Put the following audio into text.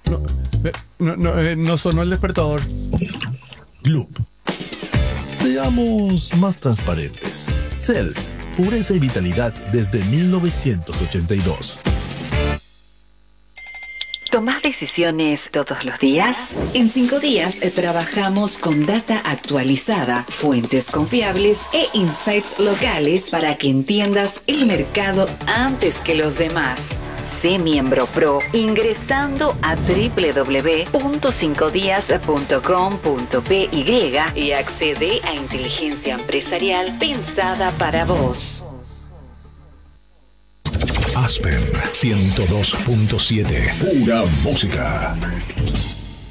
No, no sonó el despertador. Gloop. Seamos más transparentes. Cells, pureza y vitalidad desde 1982. ¿Tomás decisiones todos los días? En 5 días trabajamos con data actualizada, fuentes confiables e insights locales para que entiendas el mercado antes que los demás. Sé miembro pro ingresando a www.5dias.com.py y accede a inteligencia empresarial pensada para vos. Aspen 102.7. Pura música.